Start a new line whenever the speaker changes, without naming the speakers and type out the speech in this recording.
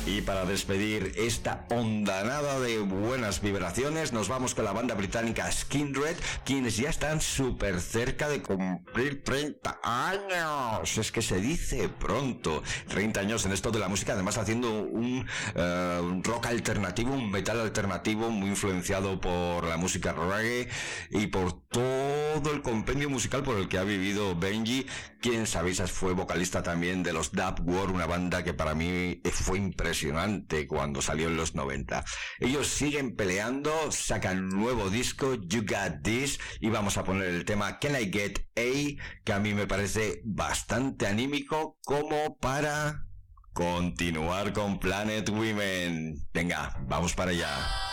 Y para despedir esta ondanada de buenas vibraciones, nos vamos con la banda británica Skindred, quienes ya están súper cerca de cumplir 30 años. Es que se dice pronto. 30 años en esto de la música, además haciendo un rock alternativo, un metal alternativo muy influenciado por la música reggae y por todo el compendio musical por el que ha vivido Benji, quien, sabéis, fue vocalista también de los Dub War, una banda que para mí fue impresionante cuando salió en los 90. Ellos siguen peleando, sacan nuevo disco, You Got This, y vamos a poner el tema Can I Get A, que a mí me parece bastante anímico como para continuar con Planet Women. Venga, vamos para allá.